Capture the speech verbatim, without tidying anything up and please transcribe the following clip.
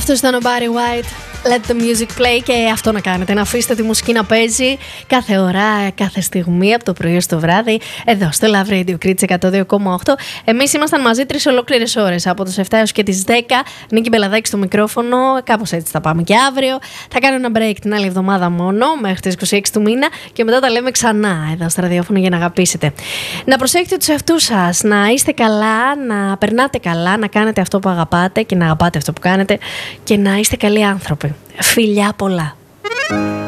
Αυτό ήταν ο Barry White. Let the music play, και αυτό να κάνετε, να αφήσετε τη μουσική να παίζει κάθε ώρα, κάθε στιγμή, από το πρωί στο βράδυ, εδώ στο Love Radio Crete εκατό δύο κόμμα οκτώ. Εμείς ήμασταν μαζί τρεις ολόκληρες ώρες, από τις επτά έως και τις δέκα. Νίκη Μπελαδάκη στο μικρόφωνο, κάπως έτσι θα πάμε και αύριο. Θα κάνω ένα break την άλλη εβδομάδα μόνο, μέχρι τις είκοσι έξι του μήνα, και μετά τα λέμε ξανά εδώ στο ραδιόφωνο για να αγαπήσετε. Να προσέχετε τους εαυτούς σας, να είστε καλά, να περνάτε καλά, να κάνετε αυτό που αγαπάτε και να αγαπάτε αυτό που κάνετε και να είστε καλοί άνθρωποι. Φιλιά πολλά.